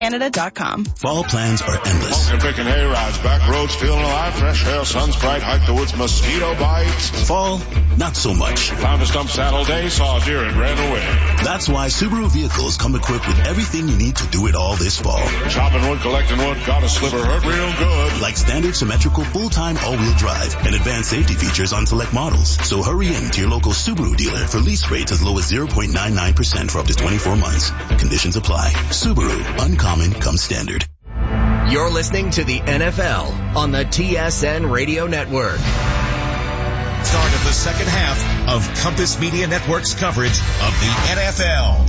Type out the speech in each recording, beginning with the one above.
Canada.com. Fall plans are endless. Smoking, picking hay rides, back roads, feeling alive, fresh air, sun's bright, hike the woods, mosquito bites. Fall, not so much. Found a stump saddle day, saw a deer and ran away. That's why Subaru vehicles come equipped with everything you need to do it all this fall. Chopping wood, collecting wood, got a sliver, hurt real good. Like standard symmetrical full-time all-wheel drive and advanced safety features on select models. So hurry in to your local Subaru dealer for lease rates as low as 0.99% for up to 24 months. Conditions apply. Subaru, uncommon comes standard. You're listening to the NFL on the TSN Radio Network. Start of the second half of Compass Media Network's coverage of the NFL.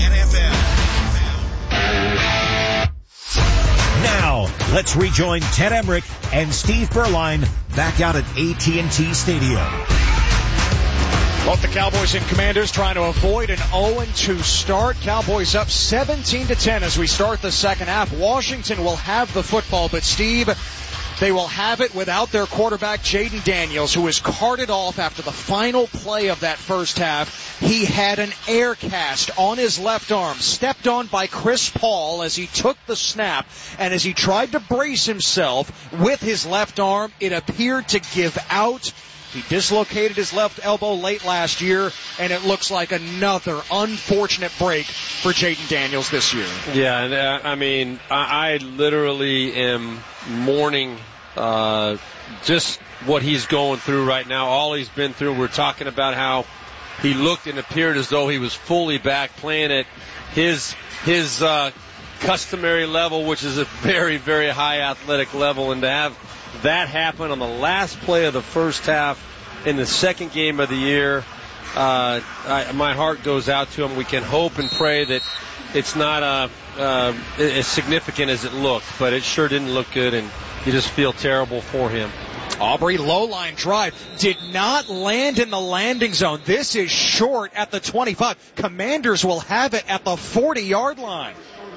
Now, let's rejoin Ted Emmerich and Steve Berline back out at AT&T Stadium. Both the Cowboys and Commanders trying to avoid an 0-2 start. Cowboys up 17-10 as we start the second half. Washington will have the football, but Steve, they will have it without their quarterback, Jaden Daniels, who was carted off after the final play of that first half. He had an air cast on his left arm, stepped on by Chris Paul as he took the snap, and as he tried to brace himself with his left arm, it appeared to give out. He dislocated his left elbow late last year, and it looks like another unfortunate break for Jaden Daniels this year. Yeah, and I literally am mourning just what he's going through right now, all he's been through. We're talking about how he looked and appeared as though he was fully back playing at his customary level, which is a very, very high athletic level, and to have that happened on the last play of the first half in the second game of the year. My heart goes out to him. We can hope and pray that it's not as significant as it looked, but it sure didn't look good, and you just feel terrible for him. Aubrey, low line drive, did not land in the landing zone. This is short at the 25. Commanders will have it at the 40-yard line.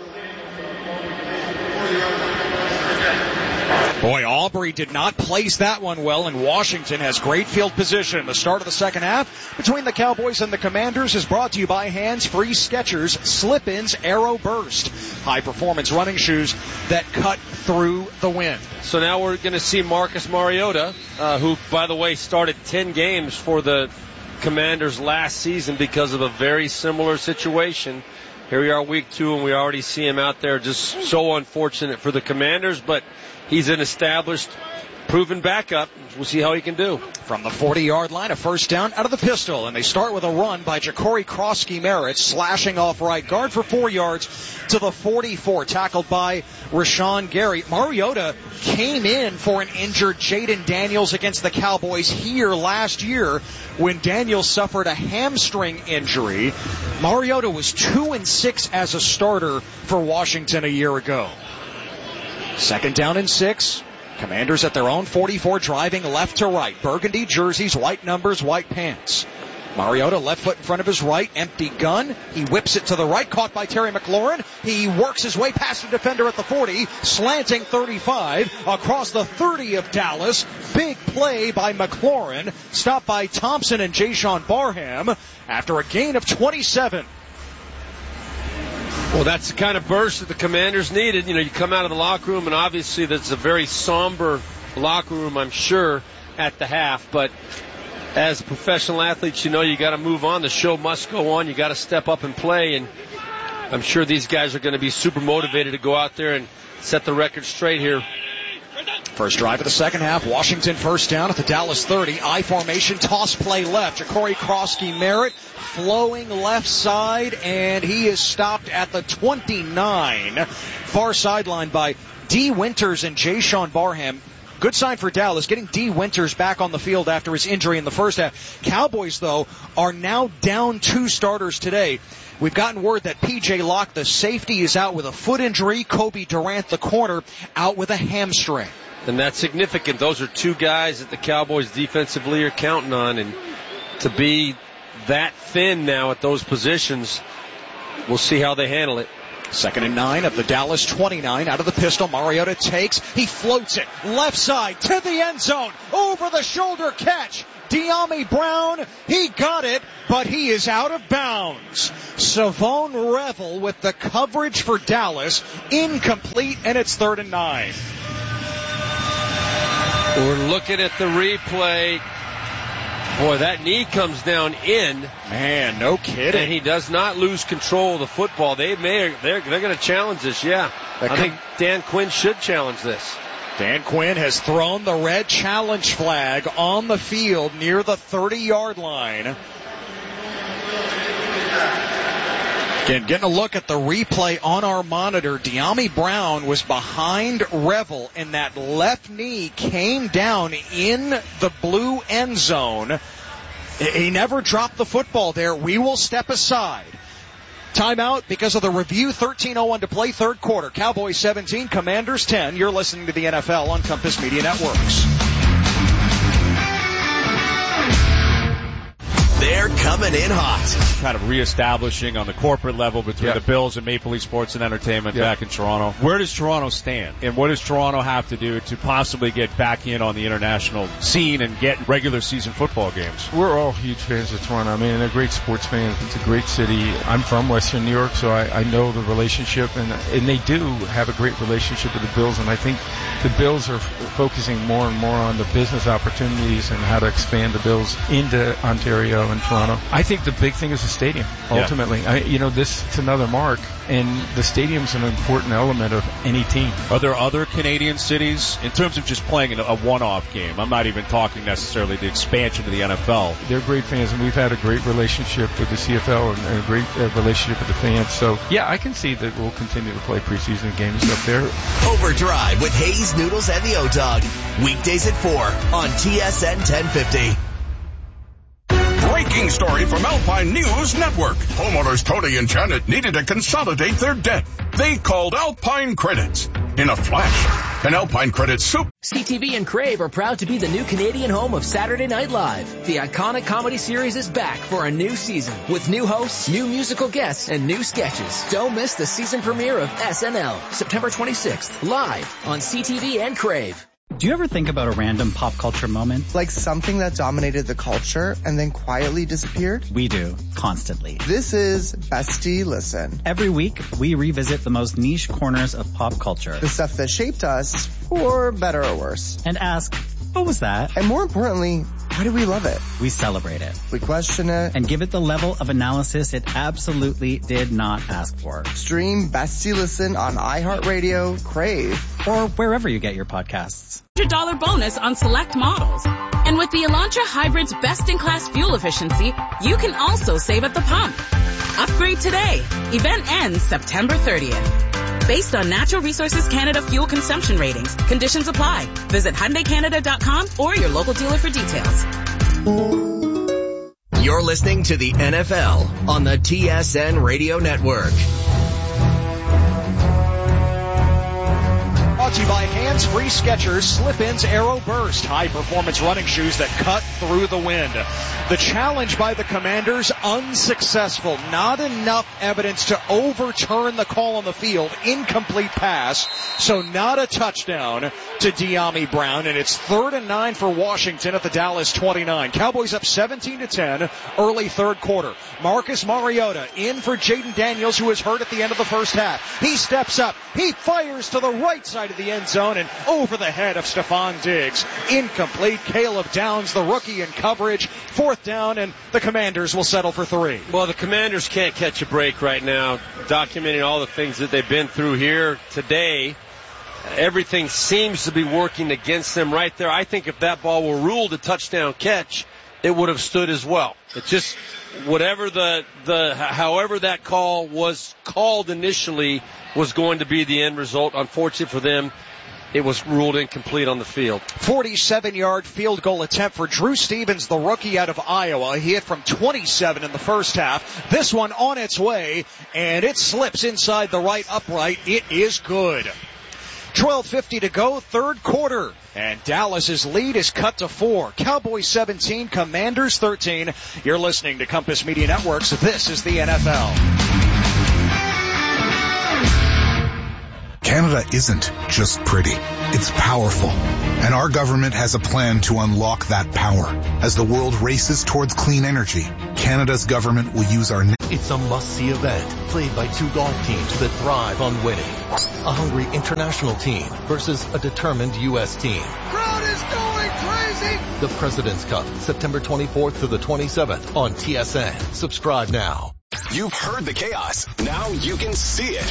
Boy, Aubrey did not place that one well, and Washington has great field position. The start of the second half between the Cowboys and the Commanders is brought to you by Hands-Free Skechers Slip-Ins Aero Burst. High-performance running shoes that cut through the wind. So now we're going to see Marcus Mariota, who, by the way, started 10 games for the Commanders last season because of a very similar situation. Here we are week 2, and we already see him out there. Just so unfortunate for the Commanders, but he's an established, proven backup. We'll see how he can do. From the 40-yard line, a first down out of the pistol, and they start with a run by Ja'Cory Krosky-Merritt, slashing off right guard for 4 yards to the 44, tackled by Rashawn Gary. Mariota came in for an injured Jaden Daniels against the Cowboys here last year when Daniels suffered a hamstring injury. Mariota was 2-6 as a starter for Washington a year ago. Second down and 6. Commanders at their own 44, driving left to right. Burgundy jerseys, white numbers, white pants. Mariota, left foot in front of his right, empty gun. He whips it to the right, caught by Terry McLaurin. He works his way past the defender at the 40, slanting 35, across the 30 of Dallas. Big play by McLaurin, stopped by Thompson and Jayshawn Barham after a gain of 27. Well, that's the kind of burst that the Commanders needed. You come out of the locker room, and obviously that's a very somber locker room, I'm sure, at the half. But as professional athletes, you got to move on. The show must go on. You got to step up and play. And I'm sure these guys are going to be super motivated to go out there and set the record straight here. First drive of the second half, Washington first down at the Dallas 30. I formation, toss play left. Ja'Cory Krosky-Merritt flowing left side, and he is stopped at the 29. Far sideline by D. Winters and Jayshawn Barham. Good sign for Dallas, getting D. Winters back on the field after his injury in the first half. Cowboys, though, are now down 2 starters today. We've gotten word that P.J. Locke, the safety, is out with a foot injury. Kobe Durant, the corner, out with a hamstring. And that's significant. Those are 2 guys that the Cowboys defensively are counting on. And to be that thin now at those positions, we'll see how they handle it. Second and 9 of the Dallas 29. Out of the pistol, Mariota takes. He floats it left side to the end zone. Over the shoulder catch Dyami Brown, he got it, but he is out of bounds. Savone Revel with the coverage for Dallas, incomplete, and it's 3rd and 9. We're looking at the replay. Boy, that knee comes down in. Man, no kidding. And he does not lose control of the football. They're going to challenge this, yeah. I think Dan Quinn should challenge this. Dan Quinn has thrown the red challenge flag on the field near the 30-yard line. Again, getting a look at the replay on our monitor. Dyami Brown was behind Revel, and that left knee came down in the blue end zone. He never dropped the football there. We will step aside. Timeout because of the review. 13:01 to play, 3rd quarter. Cowboys 17, Commanders 10. You're listening to the NFL on Compass Media Networks. They're coming in hot. Kind of reestablishing on the corporate level between the Bills and Maple Leaf Sports and Entertainment back in Toronto. Where does Toronto stand? And what does Toronto have to do to possibly get back in on the international scene and get regular season football games? We're all huge fans of Toronto. I mean, they're great sports fans. It's a great city. I'm from Western New York, so I know the relationship, and they do have a great relationship with the Bills, and I think the Bills are focusing more and more on the business opportunities and how to expand the Bills into Ontario and Toronto. I think the big thing is the stadium, ultimately. It's another mark, and the stadium's an important element of any team. Are there other Canadian cities, in terms of just playing a one-off game? I'm not even talking necessarily the expansion to the NFL. They're great fans, and we've had a great relationship with the CFL and a great relationship with the fans. So, yeah, I can see that we'll continue to play preseason games up there. Overdrive with Hayes, Noodles, and the O-Dog. Weekdays at 4 on TSN 1050. Breaking story from Alpine News Network. Homeowners Tony and Janet needed to consolidate their debt. They called Alpine Credits. In a flash, an Alpine Credit soup. CTV and Crave are proud to be the new Canadian home of Saturday Night Live. The iconic comedy series is back for a new season with new hosts, new musical guests, and new sketches. Don't miss the season premiere of SNL, September 26th, live on CTV and Crave. Do you ever think about a random pop culture moment? Like something that dominated the culture and then quietly disappeared? We do, constantly. This is Bestie Listen. Every week, we revisit the most niche corners of pop culture. The stuff that shaped us, for better or worse. And ask, what was that? And more importantly, why do we love it? We celebrate it. We question it. And give it the level of analysis it absolutely did not ask for. Stream Bestie Listen on iHeartRadio, Crave, or wherever you get your podcasts. $100 bonus on select models. And with the Elantra Hybrid's best-in-class fuel efficiency, you can also save at the pump. Upgrade today. Event ends September 30th. Based on Natural Resources Canada fuel consumption ratings, conditions apply. Visit HyundaiCanada.com or your local dealer for details. You're listening to the NFL on the TSN Radio Network. Brought to you by Hands-Free Skechers, Slip-Ins Aero Burst, high-performance running shoes that cut through the wind. The challenge by the Commanders, unsuccessful. Not enough evidence to overturn the call on the field. Incomplete pass, so not a touchdown to Dyami Brown, and it's 3rd and 9 for Washington at the Dallas 29. Cowboys up 17-10, early 3rd quarter. Marcus Mariota in for Jaden Daniels, who was hurt at the end of the first half. He steps up. He fires to the right side of the end zone and over the head of Stephon Diggs. Incomplete. Caleb Downs, the rookie, in coverage. 4th down, and the Commanders will settle for 3. Well, the Commanders can't catch a break right now, documenting all the things that they've been through here today. Everything seems to be working against them right there. I think if that ball were ruled a touchdown catch, it would have stood as well. It just, whatever however that call was called initially was going to be the end result. Unfortunately for them, it was ruled incomplete on the field. 47-yard field goal attempt for Drew Stevens, the rookie out of Iowa. He hit from 27 in the first half. This one on its way, and it slips inside the right upright. It is good. 12:50 to go, 3rd quarter. And Dallas's lead is cut to 4. Cowboys 17, Commanders 13. You're listening to Compass Media Networks. This is the NFL. Canada isn't just pretty. It's powerful. And our government has a plan to unlock that power. As the world races towards clean energy, Canada's government will use our... It's a must-see event played by two golf teams that thrive on winning. A hungry international team versus a determined U.S. team. Crowd is going crazy! The President's Cup, September 24th to the 27th on TSN. Subscribe now. You've heard the chaos. Now you can see it.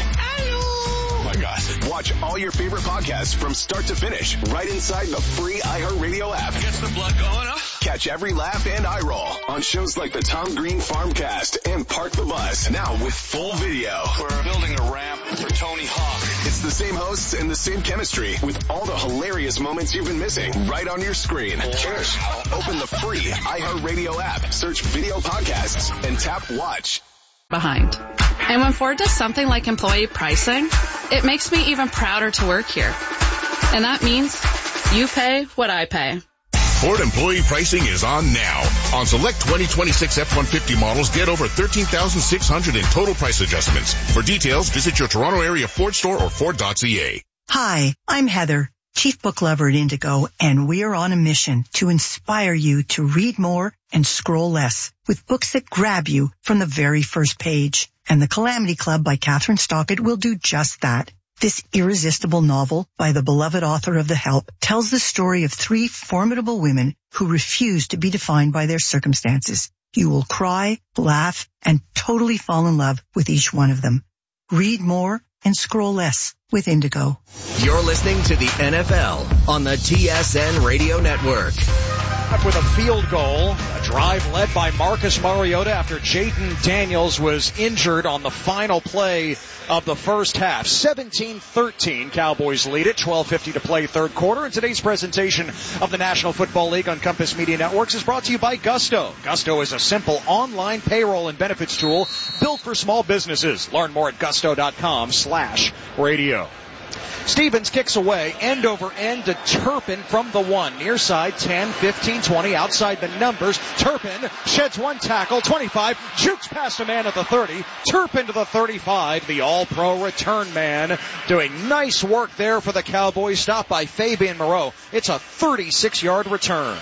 Oh my gosh. Watch all your favorite podcasts from start to finish right inside the free iHeartRadio app. Gets the blood going, huh? Catch every laugh and eye roll on shows like the Tom Green Farmcast and Park the Bus. Now with full video. We're building a ramp for Tony Hawk. It's the same hosts and the same chemistry with all the hilarious moments you've been missing right on your screen. Cheers. Open the free iHeartRadio app, search video podcasts, and tap watch. Behind. And when Ford does something like employee pricing, it makes me even prouder to work here. And that means you pay what I pay. Ford employee pricing is on now. On select 2026 F-150 models, get over $13,600 in total price adjustments. For details, visit your Toronto area Ford store or Ford.ca. Hi, I'm Heather, Chief Book Lover at Indigo, and we are on a mission to inspire you to read more and scroll less with books that grab you from the very first page. And The Calamity Club by Catherine Stockett will do just that. This irresistible novel by the beloved author of The Help tells the story of three formidable women who refuse to be defined by their circumstances. You will cry, laugh, and totally fall in love with each one of them. Read more and scroll less with Indigo. You're listening to the NFL on the TSN Radio Network. Up with a field goal, a drive led by Marcus Mariota after Jaden Daniels was injured on the final play of the first half. 17-13, Cowboys lead it, 12:50 to play third quarter. And today's presentation of the National Football League on Compass Media Networks is brought to you by Gusto. Gusto is a simple online payroll and benefits tool built for small businesses. Learn more at gusto.com/radio. Stevens kicks away, end over end to Turpin from the 1. Near side, 10, 15, 20, outside the numbers. Turpin sheds one tackle, 25, jukes past a man at the 30. Turpin to the 35, the all-pro return man. Doing nice work there for the Cowboys, stopped by Fabian Moreau. It's a 36-yard return.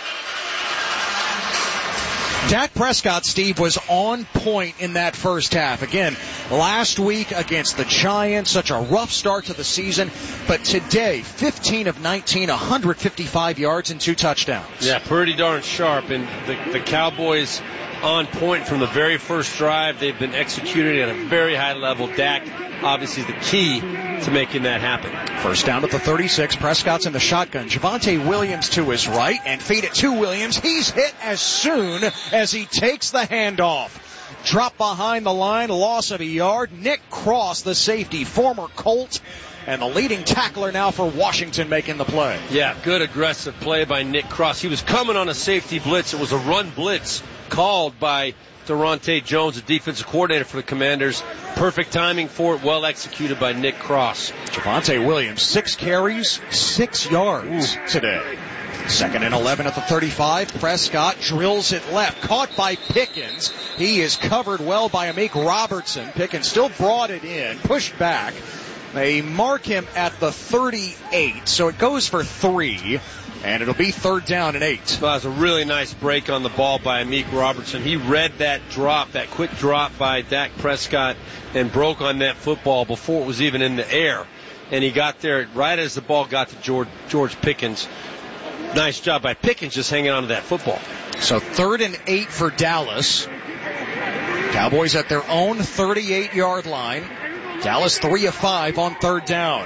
Dak Prescott, Steve, was on point in that first half. Again, last week against the Giants, such a rough start to the season. But today, 15 of 19, 155 yards and 2 touchdowns. Yeah, pretty darn sharp. And the Cowboys on point from the very first drive. They've been executing at a very high level. Dak, obviously, the key to making that happen. First down at the 36. Prescott's in the shotgun. Javonte Williams to his right and feed it to Williams. He's hit as soon as he takes the handoff. Drop behind the line, loss of a yard. Nick Cross, the safety, former Colt, and the leading tackler now for Washington making the play. Yeah, good aggressive play by Nick Cross. He was coming on a safety blitz. It was a run blitz called by Durante Jones, the defensive coordinator for the Commanders. Perfect timing for it, well executed by Nick Cross. Javonte Williams, 6 carries, 6 yards today. Second and 11 at the 35. Prescott drills it left, caught by Pickens. He is covered well by Amik Robertson. Pickens still brought it in, pushed back. They mark him at the 38, so it goes for 3. And it'll be third down and 8. Well, that was a really nice break on the ball by Amik Robertson. He read that drop, that quick drop by Dak Prescott, and broke on that football before it was even in the air. And he got there right as the ball got to George Pickens. Nice job by Pickens just hanging on to that football. So third and 8 for Dallas. Cowboys at their own 38-yard line. Dallas 3 of 5 on third down.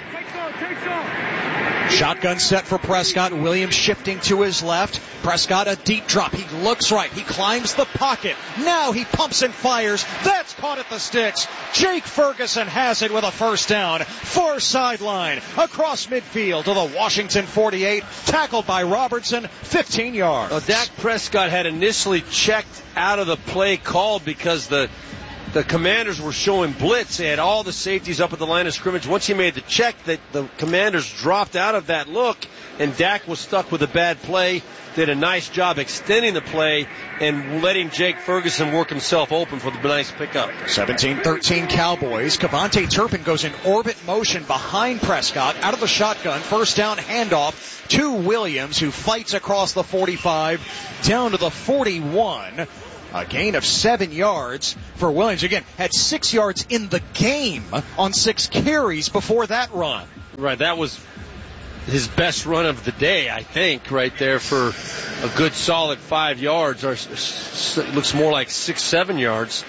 Shotgun set for Prescott. Williams shifting to his left. Prescott a deep drop. He looks right. He climbs the pocket. Now he pumps and fires. That's caught at the sticks. Jake Ferguson has it with a first down. Far sideline. Across midfield to the Washington 48. Tackled by Robertson. 15 yards. Well, Dak Prescott had initially checked out of the play called because the the Commanders were showing blitz. They had all the safeties up at the line of scrimmage. Once he made the check, the Commanders dropped out of that look, and Dak was stuck with a bad play. Did a nice job extending the play and letting Jake Ferguson work himself open for the nice pickup. 17-13 Cowboys. Kevontae Turpin goes in orbit motion behind Prescott, out of the shotgun. First down handoff to Williams, who fights across the 45 down to the 41. A gain of 7 yards for Williams. Again, had 6 yards in the game on 6 carries before that run. Right, that was his best run of the day, I think, right there for a good solid 5 yards, or it looks more like 6-7 yards.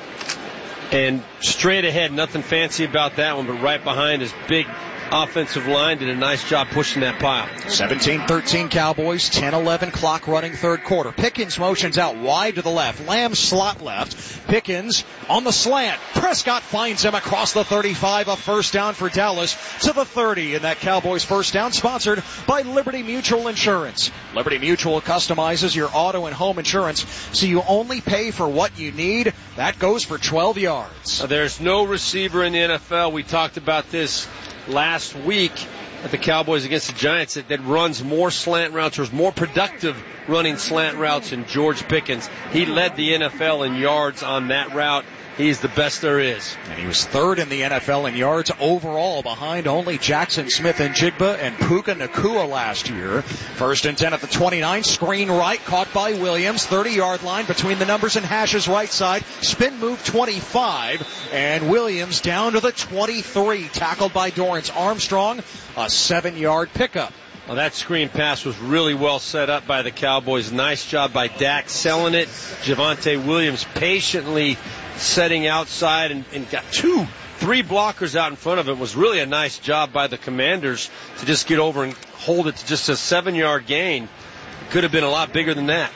And straight ahead, nothing fancy about that one, but right behind his big offensive line did a nice job pushing that pile. 17-13 Cowboys, 10-11 clock running third quarter. Pickens motions out wide to the left. Lamb slot left. Pickens on the slant. Prescott finds him across the 35. A first down for Dallas to the 30. And that Cowboys first down sponsored by Liberty Mutual Insurance. Liberty Mutual customizes your auto and home insurance so you only pay for what you need. That goes for 12 yards. There's no receiver in the NFL. We talked about this last week at the Cowboys against the Giants that runs more slant routes or is more productive running slant routes than George Pickens. He led the NFL in yards on that route. He's the best there is. And he was third in the NFL in yards overall, behind only Jackson Smith-Njigba and Puka Nacua last year. First and 10 at the 29. Screen right, caught by Williams. 30-yard line between the numbers and hashes right side. Spin move 25. And Williams down to the 23. Tackled by Dorrance Armstrong. A 7-yard pickup. Well, that screen pass was really well set up by the Cowboys. Nice job by Dak selling it. Javonte Williams patiently setting outside and got 2-3 blockers out in front of him. It was really a nice job by the Commanders to just get over and hold it to just a 7-yard gain. It could have been a lot bigger than that.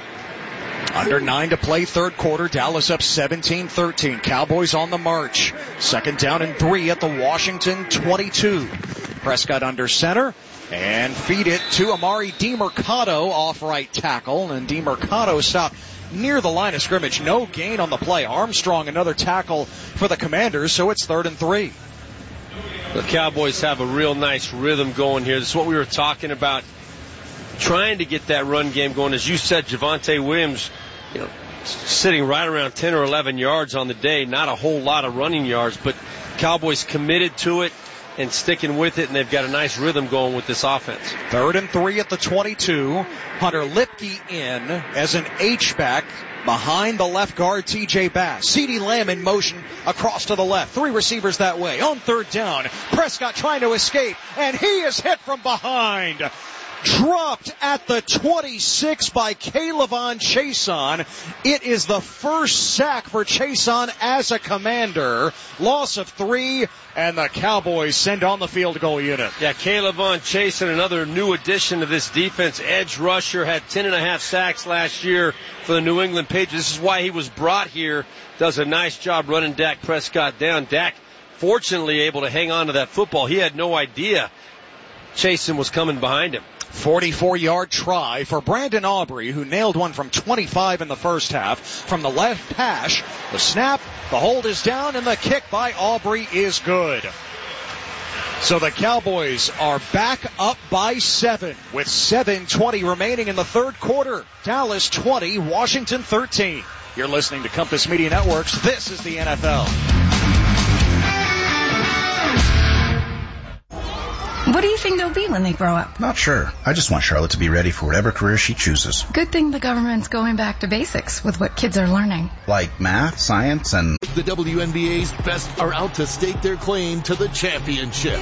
Under 9 to play third quarter. Dallas up 17-13. Cowboys on the march. Second down and 3 at the Washington 22. Prescott under center. And feed it to Amari DeMercado off right tackle. And DeMercado stopped near the line of scrimmage. No gain on the play. Armstrong another tackle for the Commanders, so it's 3rd and 3. The Cowboys have a real nice rhythm going here. This is what we were talking about, trying to get that run game going. As you said, Javonte Williams, sitting right around 10 or 11 yards on the day. Not a whole lot of running yards, but Cowboys committed to it and sticking with it, and they've got a nice rhythm going with this offense. 3rd and 3 at the 22. Hunter Lipke in as an H-back behind the left guard, T.J. Bass. CeeDee Lamb in motion across to the left. 3 receivers that way. On 3rd down, Prescott trying to escape, and he is hit from behind. Dropped at the 26 by K'Lavon Chaisson. It is the first sack for Chaisson as a Commander. Loss of 3, and the Cowboys send on the field goal unit. Yeah, K'Lavon Chaisson, another new addition to this defense. Edge rusher, had 10.5 sacks last year for the New England Patriots. This is why he was brought here. Does a nice job running Dak Prescott down. Dak, fortunately, able to hang on to that football. He had no idea Chaisson was coming behind him. 44-yard try for Brandon Aubrey, who nailed one from 25 in the first half. From the left hash, the snap, the hold is down, and the kick by Aubrey is good. So the Cowboys are back up by 7 with 7:20 remaining in the third quarter. Dallas 20, Washington 13. You're listening to Compass Media Networks. This is the NFL. What do you think they'll be when they grow up? Not sure. I just want Charlotte to be ready for whatever career she chooses. Good thing the government's going back to basics with what kids are learning. Like math, science, and... The WNBA's best are out to stake their claim to the championship.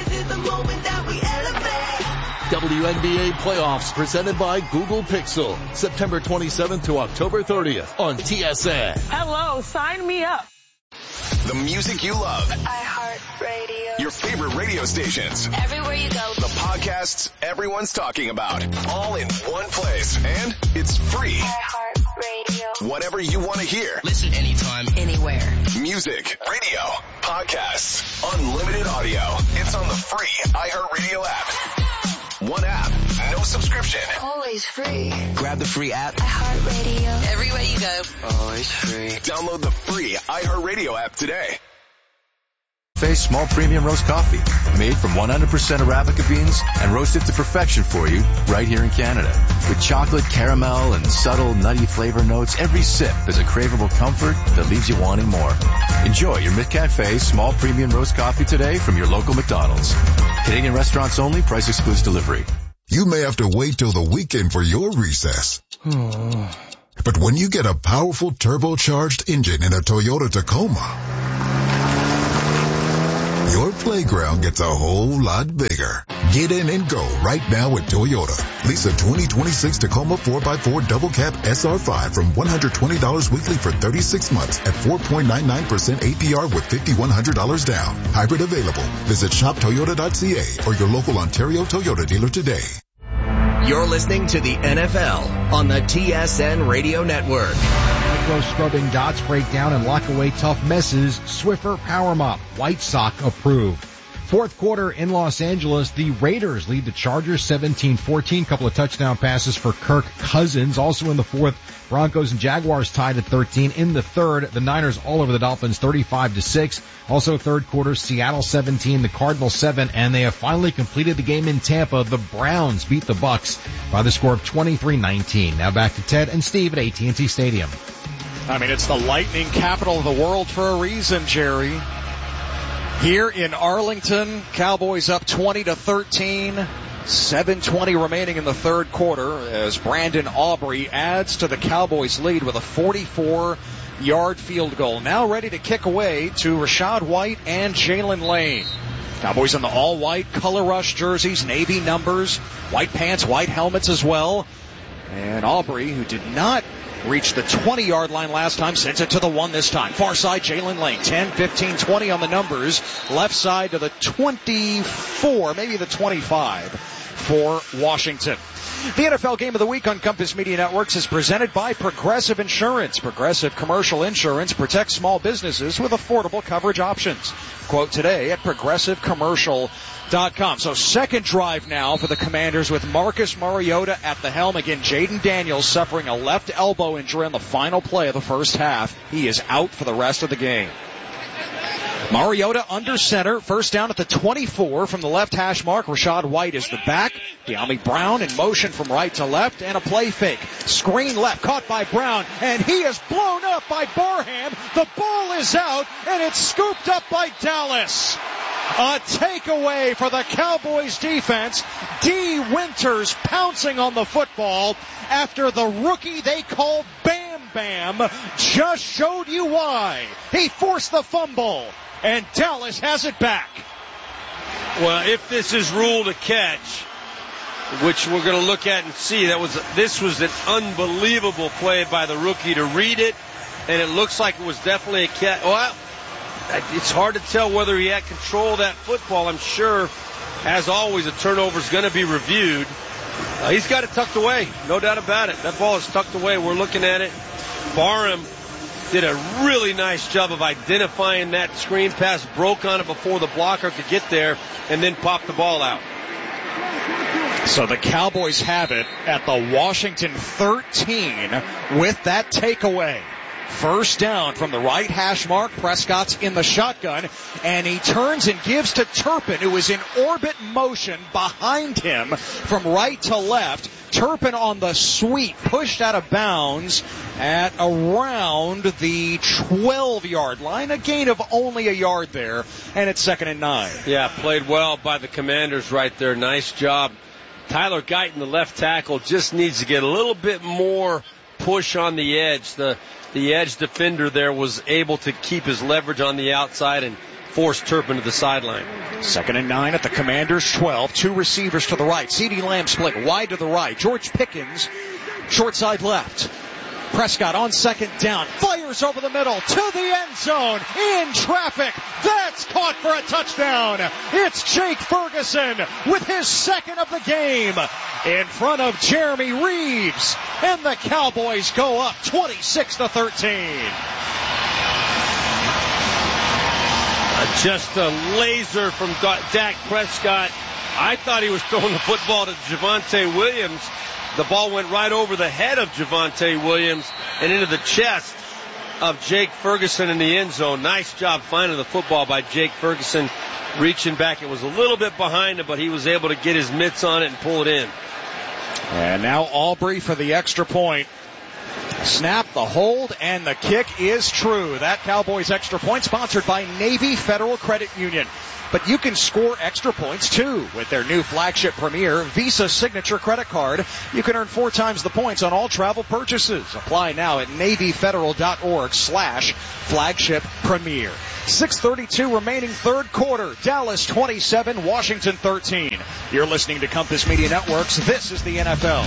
WNBA playoffs presented by Google Pixel. September 27th to October 30th on TSN. Hello, sign me up. The music you love. iHeartRadio. Your favorite radio stations. Everywhere you go. The podcasts everyone's talking about. All in one place. And it's free. iHeartRadio. Whatever you want to hear. Listen anytime, anywhere. Music, radio, podcasts, unlimited audio. It's on the free iHeartRadio app. One app, no no subscription. Always free. Grab the free app. iHeartRadio. Everywhere you go. Always free. Download the free iHeartRadio app today. Face Small Premium Roast Coffee, made from 100% Arabica beans and roasted to perfection for you right here in Canada. With chocolate, caramel, and subtle nutty flavor notes, every sip is a craveable comfort that leaves you wanting more. Enjoy your McCafe Small Premium Roast Coffee today from your local McDonald's. Canadian restaurants only, price excludes delivery. You may have to wait till the weekend for your recess. But when you get a powerful turbocharged engine in a Toyota Tacoma, your playground gets a whole lot bigger. Get in and go right now at Toyota. Lease a 2026 Tacoma 4x4 Double Cab SR5 from $120 weekly for 36 months at 4.99% APR with $5,100 down. Hybrid available. Visit shoptoyota.ca or your local Ontario Toyota dealer today. You're listening to the NFL on the TSN Radio Network. Micro scrubbing dots, break down, and lock away tough messes. Swiffer Power Mop, White Sock approved. Fourth quarter in Los Angeles, the Raiders lead the Chargers 17-14. Couple of touchdown passes for Kirk Cousins. Also in the fourth, Broncos and Jaguars tied at 13. In the third, the Niners all over the Dolphins 35-6. Also third quarter, Seattle 17, the Cardinals 7, and they have finally completed the game in Tampa. The Browns beat the Bucs by the score of 23-19. Now back to Ted and Steve at AT&T Stadium. I mean, it's the lightning capital of the world for a reason, Jerry. Here in Arlington, Cowboys up 20-13, 7:20 remaining in the third quarter as Brandon Aubrey adds to the Cowboys' lead with a 44-yard field goal. Now ready to kick away to Rachaad White and Jalen Lane. Cowboys in the all-white color rush jerseys, navy numbers, white pants, white helmets as well. And Aubrey, who did not reached the 20-yard line last time, sends it to the 1 this time. Far side, Jalen Lane, 10, 15, 20 on the numbers. Left side to the 24, maybe the 25 for Washington. The NFL Game of the Week on Compass Media Networks is presented by Progressive Insurance. Progressive Commercial Insurance protects small businesses with affordable coverage options. Quote today at progressivecommercial.com. So second drive now for the Commanders with Marcus Mariota at the helm. Again, Jaden Daniels suffering a left elbow injury on the final play of the first half. He is out for the rest of the game. Mariota under center, first down at the 24 from the left hash mark. Rachaad White is the back. De'Ami Brown in motion from right to left, and a play fake. Screen left, caught by Brown, and he is blown up by Barham. The ball is out, and it's scooped up by Dallas. A takeaway for the Cowboys defense. D. Winters pouncing on the football after the rookie they called Bam Bam just showed you why. He forced the fumble, and Dallas has it back. Well, if this is ruled a catch, which we're going to look at and see, this was an unbelievable play by the rookie to read it, and it looks like it was definitely a catch. Well, it's hard to tell whether he had control of that football. I'm sure, as always, a turnover is going to be reviewed. He's got it tucked away, no doubt about it. That ball is tucked away. We're looking at it. Barham did a really nice job of identifying that screen pass, broke on it before the blocker could get there, and then popped the ball out. So the Cowboys have it at the Washington 13 with that takeaway. First down from the right hash mark. Prescott's in the shotgun, and he turns and gives to Turpin, who is in orbit motion behind him from right to left. Turpin on the sweep, pushed out of bounds at around the 12-yard line. A gain of only a yard there, and it's 2nd and 9. Yeah, played well by the Commanders right there. Nice job. Tyler Guyton, the left tackle, just needs to get a little bit more push on the edge. The edge defender there was able to keep his leverage on the outside and force Turpin to the sideline. 2nd and 9 at the Commanders' 12. Two receivers to the right. CeeDee Lamb split wide to the right. George Pickens, short side left. Prescott on second down. Fires over the middle to the end zone. In traffic. That's caught for a touchdown. It's Jake Ferguson with his second of the game in front of Jeremy Reeves. And the Cowboys go up 26-13. Just a laser from Dak Prescott. I thought he was throwing the football to Javonte Williams. The ball went right over the head of Javonte Williams and into the chest of Jake Ferguson in the end zone. Nice job finding the football by Jake Ferguson, reaching back. It was a little bit behind him, but he was able to get his mitts on it and pull it in. And now Aubrey for the extra point. Snap, the hold, and the kick is true. That Cowboys extra point sponsored by Navy Federal Credit Union. But you can score extra points, too, with their new flagship Premier Visa Signature Credit Card. You can earn 4 times the points on all travel purchases. Apply now at NavyFederal.org/flagship Premier. 6:32 remaining third quarter. Dallas 27, Washington 13. You're listening to Compass Media Networks. This is the NFL.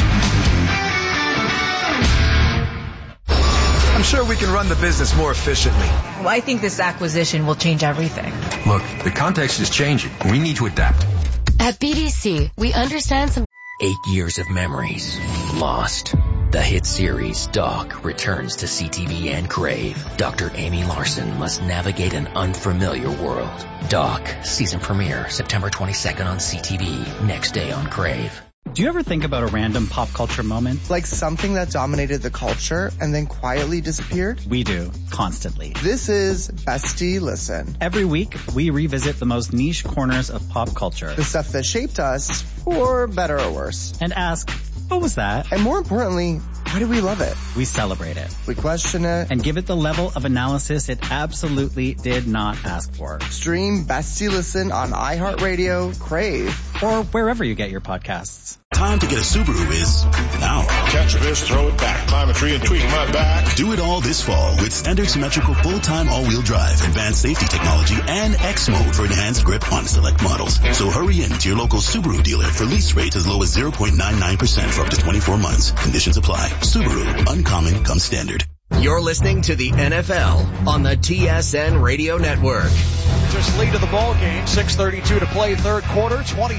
I'm sure we can run the business more efficiently. Well, I think this acquisition will change everything. Look, the context is changing. We need to adapt. At BDC, we understand some 8 years of memories lost. The hit series Doc returns to CTV and Crave. Dr. Amy Larson must navigate an unfamiliar world. Doc, season premiere, September 22nd on CTV, next day on Crave. Do you ever think about a random pop culture moment? Like something that dominated the culture and then quietly disappeared? We do, constantly. This is Bestie Listen. Every week, we revisit the most niche corners of pop culture. The stuff that shaped us, for better or worse. And ask, what was that? And more importantly, why do we love it? We celebrate it. We question it. And give it the level of analysis it absolutely did not ask for. Stream Bestie Listen on iHeartRadio, Crave, or wherever you get your podcasts. Time to get a Subaru is now. Catch this, throw it back, climb a tree and tweak my back. Do it all this fall with standard symmetrical full-time all-wheel drive, advanced safety technology, and X mode for enhanced grip on select models. So hurry in to your local Subaru dealer for lease rates as low as 0.99% for up to 24 months. Conditions apply. Subaru, uncommon comes standard. You're listening to the NFL on the TSN Radio Network. Just lead of the ball game, 6:32 to play third quarter,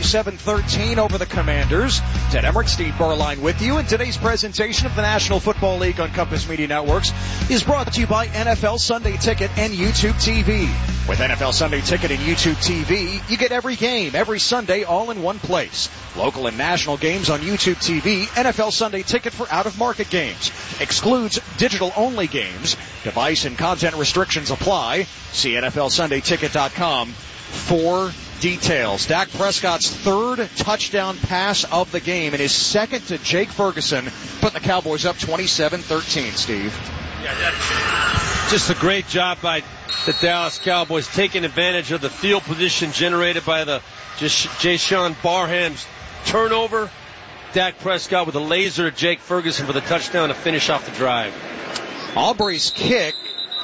27-13 over the Commanders. Ted Emmerich, Steve Berline with you, and today's presentation of the National Football League on Compass Media Networks is brought to you by NFL Sunday Ticket and YouTube TV. With NFL Sunday Ticket and YouTube TV, you get every game, every Sunday, all in one place. Local and national games on YouTube TV, NFL Sunday Ticket for out-of-market games. Excludes digital-only games. Device and content restrictions apply. See NFLSundayTicket.com for details. Dak Prescott's third touchdown pass of the game and his second to Jake Ferguson, putting the Cowboys up 27-13, Steve. Yeah, just a great job by the Dallas Cowboys, taking advantage of the field position generated by the Jason Barham's turnover. Dak Prescott with a laser to Jake Ferguson for the touchdown to finish off the drive. Aubrey's kick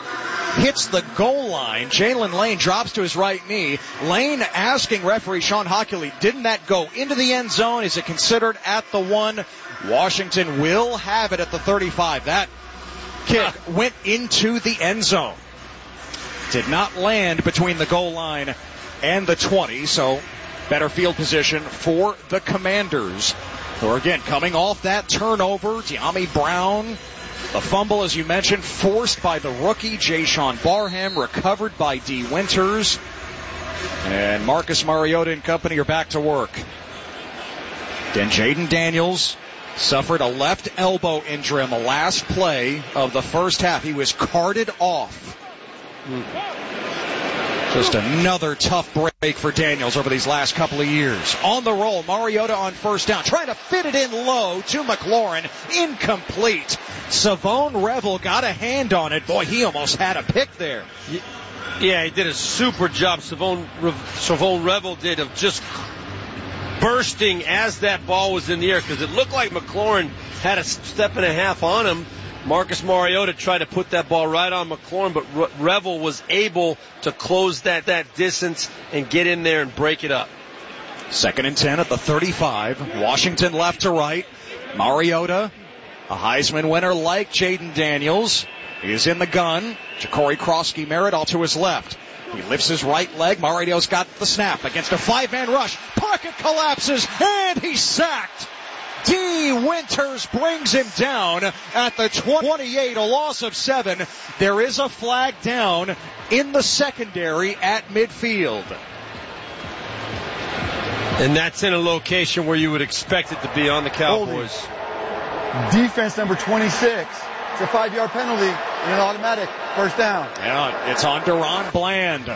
hits the goal line. Jalen Lane drops to his right knee. Lane asking referee Sean Hockley, didn't that go into the end zone? Is it considered at the 1? Washington will have it at the 35. That kick went into the end zone. Did not land between the goal line and the 20, so better field position for the Commanders. Who are again coming off that turnover. De'Ami Brown, the fumble, as you mentioned, forced by the rookie Jason Barham, recovered by D. Winters. And Marcus Mariota and company are back to work. Then Jaden Daniels suffered a left elbow injury on the last play of the first half. He was carted off. Just another tough break for Daniels over these last couple of years. On the roll, Mariota on first down, trying to fit it in low to McLaurin. Incomplete. Savone Revel got a hand on it. Boy, he almost had a pick there. Yeah, he did a super job. Savone Revel did of just bursting as that ball was in the air, because it looked like McLaurin had a step and a half on him. Marcus Mariota tried to put that ball right on McLaurin, but Revel was able to close that distance and get in there and break it up. 2nd and 10 at the 35. Washington left to right. Mariota, a Heisman winner like Jaden Daniels, is in the gun. Ja'Cory Krosky-Merritt all to his left. He lifts his right leg. Mariota's got the snap against a 5-man rush. Pocket collapses, and he's sacked. D. Winters brings him down at the 28, a loss of 7. There is a flag down in the secondary at midfield. And that's in a location where you would expect it to be on the Cowboys. Defense number 26. It's a 5-yard penalty and an automatic first down. Yeah, it's on DaRon Bland.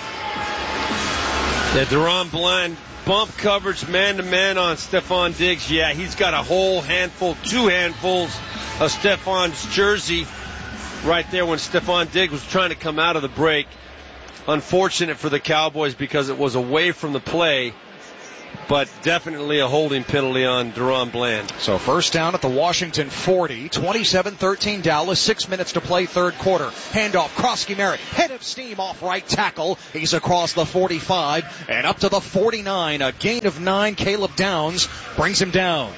Yeah, DaRon Bland, bump coverage man-to-man on Stephon Diggs. Yeah, he's got a whole handful, 2 handfuls of Stephon's jersey right there when Stephon Diggs was trying to come out of the break. Unfortunate for the Cowboys because it was away from the play, but definitely a holding penalty on DaRon Bland. So first down at the Washington 40, 27-13 Dallas, 6 minutes to play third quarter. Handoff, Krosky Merritt, head of steam off right tackle. He's across the 45 and up to the 49. A gain of 9. Caleb Downs brings him down.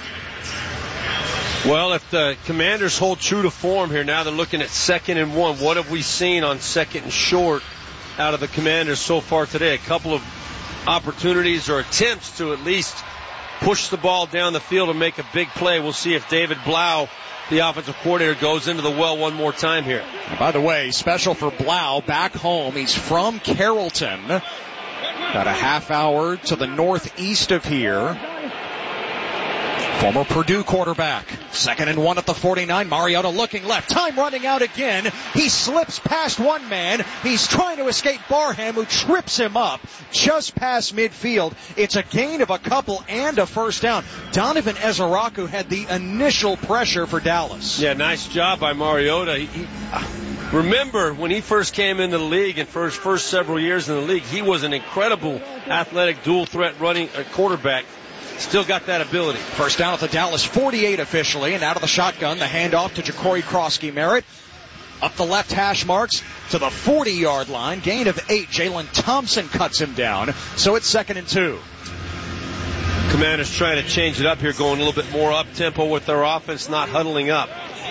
Well, if the Commanders hold true to form here, now they're looking at 2nd and 1. What have we seen on 2nd and short out of the Commanders so far today? A couple of opportunities or attempts to at least push the ball down the field and make a big play. We'll see if David Blau, the offensive coordinator, goes into the well one more time here. And by the way, special for Blau back home. He's from Carrollton, about a half hour to the northeast of here. Former Purdue quarterback. 2nd and 1 at the 49. Mariota looking left. Time running out again. He slips past one man. He's trying to escape Barham, who trips him up just past midfield. It's a gain of a couple and a first down. Donovan Ezeraku had the initial pressure for Dallas. Yeah, nice job by Mariota. Remember, when he first came into the league and first several years in the league, he was an incredible athletic dual threat running quarterback. Still got that ability. First down at the Dallas 48 officially, and out of the shotgun, the handoff to Ja'Cory Krosky Merritt. Up the left hash marks to the 40-yard line. Gain of 8. Jalen Thompson cuts him down. So it's 2nd and 2. Commanders trying to change it up here, going a little bit more up-tempo with their offense, not huddling up.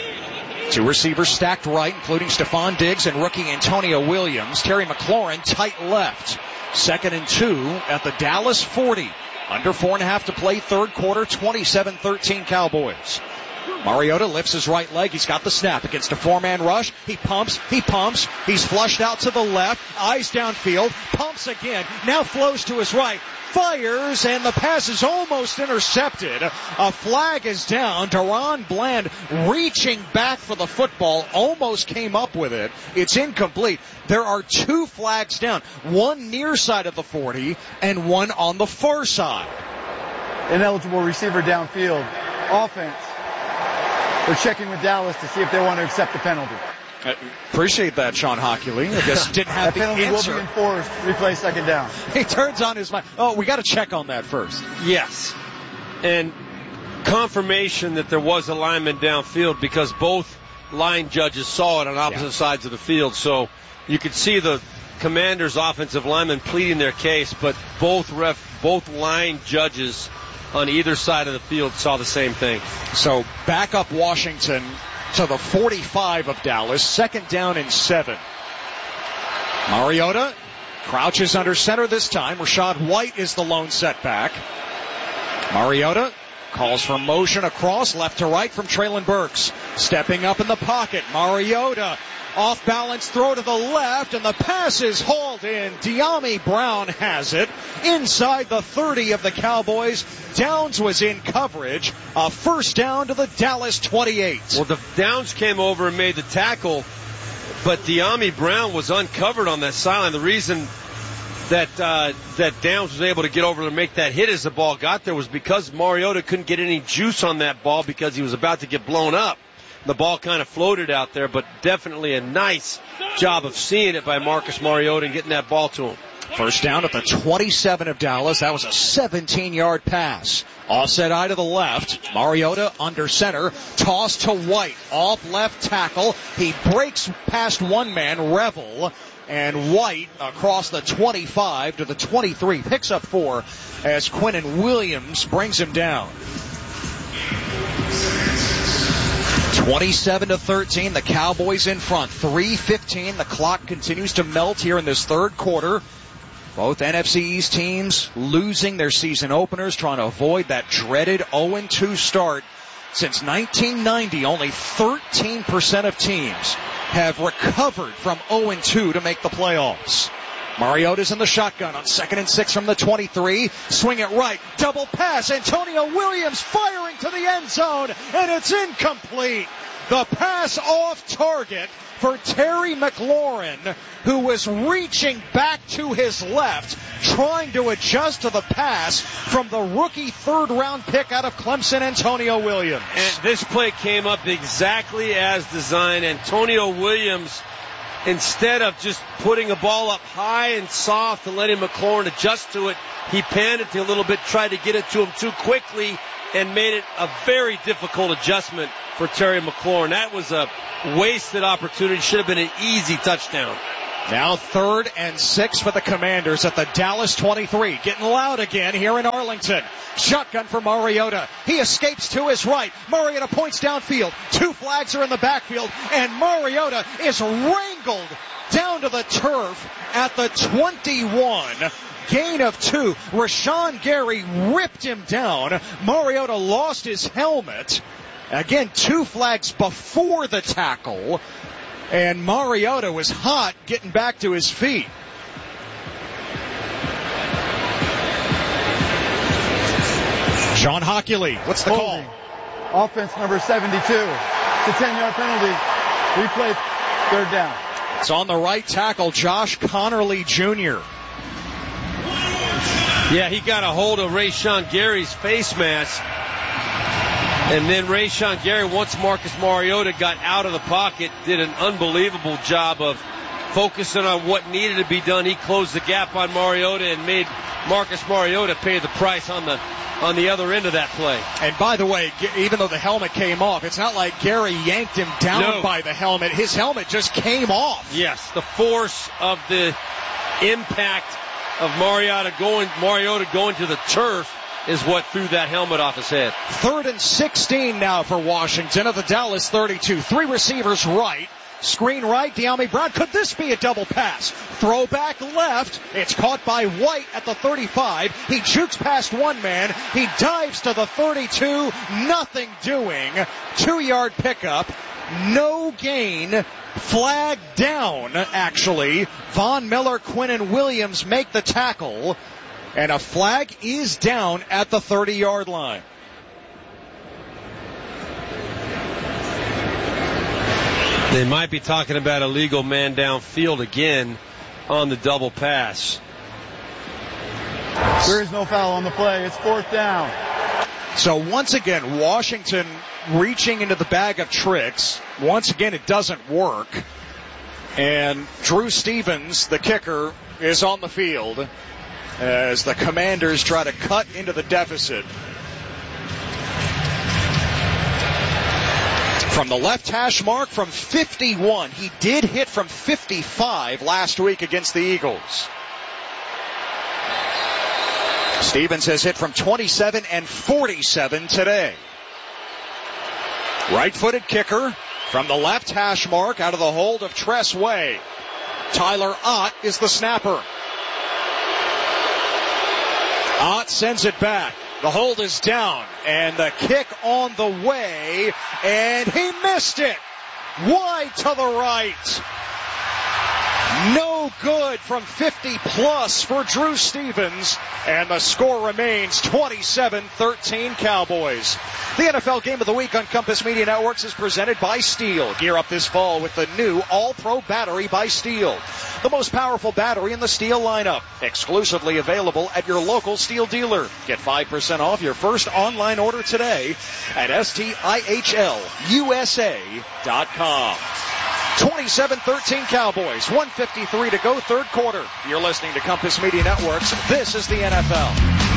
2 receivers stacked right, including Stephon Diggs and rookie Antonio Williams. Terry McLaurin tight left. 2nd and 2 at the Dallas 40. Under 4.5 to play third quarter, 27-13 Cowboys. Mariota lifts his right leg. He's got the snap against a 4-man rush. He pumps. He's flushed out to the left. Eyes downfield. Pumps again. Now flows to his right. Fires, and the pass is almost intercepted. A flag is down. DaRon Bland reaching back for the football, almost came up with it. It's incomplete. There are 2 flags down, one near side of the 40 and one on the far side. Ineligible receiver downfield. Offense. They're checking with Dallas to see if they want to accept the penalty. Appreciate that, Sean Hockley. I guess didn't have that the answer. Will be enforced. Replay 2nd down. He turns on his mind. Oh, we got to check on that first. Yes. And confirmation that there was a lineman downfield because both line judges saw it on opposite sides of the field. So you could see the Commanders' offensive linemen pleading their case, but both line judges on either side of the field saw the same thing. So back up Washington to the 45 of Dallas. 2nd down and 7. Mariota crouches under center this time. Rashad White is the lone setback. Mariota calls for motion across left to right from Treylon Burks. Stepping up in the pocket. Mariota off balance throw to the left, and the pass is hauled in. Dyami Brown has it inside the 30 of the Cowboys. Downs was in coverage. A first down to the Dallas 28. Well, the Downs came over and made the tackle, but Dyami Brown was uncovered on that sideline. The reason that Downs was able to get over and make that hit as the ball got there was because Mariota couldn't get any juice on that ball because he was about to get blown up. The ball kind of floated out there, but definitely a nice job of seeing it by Marcus Mariota and getting that ball to him. First down at the 27 of Dallas. That was a 17-yard pass. Offset eye to the left. Mariota under center. Toss to White. Off left tackle. He breaks past one man, Revel. And White across the 25 to the 23. Picks up 4 as Quinnen Williams brings him down. 27-13, the Cowboys in front. 3:15, the clock continues to melt here in this third quarter. Both NFC East teams losing their season openers, trying to avoid that dreaded 0-2 start. Since 1990, only 13% of teams have recovered from 0-2 to make the playoffs. Mariota's in the shotgun on 2nd and 6 from the 23. Swing it right. Double pass. Antonio Williams firing to the end zone, and it's incomplete. The pass off target for Terry McLaurin, who was reaching back to his left, trying to adjust to the pass from the rookie third-round pick out of Clemson, Antonio Williams. And this play came up exactly as designed. Antonio Williams, instead of just putting a ball up high and soft and letting McLaurin adjust to it, he panned it a little bit, tried to get it to him too quickly, and made it a very difficult adjustment for Terry McLaurin. That was a wasted opportunity. Should have been an easy touchdown. Now 3rd and 6 for the Commanders at the Dallas 23. Getting loud again here in Arlington. Shotgun for Mariota. He escapes to his right. Mariota points downfield. 2 flags are in the backfield, and Mariota is wrangled down to the turf at the 21. Gain of 2. Rashawn Gary ripped him down. Mariota lost his helmet. Again, 2 flags before the tackle. And Mariota was hot getting back to his feet. Sean Hockley, what's the call? Offense number 72. It's a 10-yard penalty. Replay 3rd down. It's on the right tackle, Josh Connerly Jr. Yeah, he got a hold of Rashawn Gary's face mask. And then Rashawn Gary, once Marcus Mariota got out of the pocket, did an unbelievable job of focusing on what needed to be done. He closed the gap on Mariota and made Marcus Mariota pay the price on the other end of that play. And by the way, even though the helmet came off, it's not like Gary yanked him down by the helmet. His helmet just came off. Yes, the force of the impact of Mariota going to the turf is what threw that helmet off his head. 3rd and 16 now for Washington at the Dallas 32. 3 receivers right. Screen right, De'Ami Brown. Could this be a double pass? Throw back left. It's caught by White at the 35. He jukes past one man. He dives to the 32. Nothing doing. 2-yard pickup. No gain. Flag down, actually. Von Miller, Quinn, and Williams make the tackle. And a flag is down at the 30-yard line. They might be talking about illegal man downfield again on the double pass. There is no foul on the play. It's 4th down. So once again, Washington reaching into the bag of tricks. Once again, it doesn't work. And Drew Stevens, the kicker, is on the field as the Commanders try to cut into the deficit. From the left hash mark from 51. He did hit from 55 last week against the Eagles. Stevens has hit from 27 and 47 today. Right-footed kicker from the left hash mark out of the hold of Tress Way. Tyler Ott is the snapper. Ott sends it back. The hold is down, and the kick on the way, and he missed it. Wide to the right. No good from 50-plus for Drew Stevens, and the score remains 27-13 Cowboys. The NFL Game of the Week on Compass Media Networks is presented by Steel. Gear up this fall with the new All-Pro Battery by Steel. The most powerful battery in the Steel lineup. Exclusively available at your local Steel dealer. Get 5% off your first online order today at STIHLUSA.com. 27-13 Cowboys, 1:53 to go, 3rd quarter. You're listening to Compass Media Networks. This is the NFL.